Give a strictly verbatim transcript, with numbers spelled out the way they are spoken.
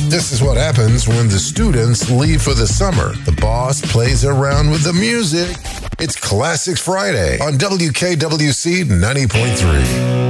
This is what happens when the students leave for the summer. The boss plays around with the music. It's Classics Friday on W K W C ninety point three.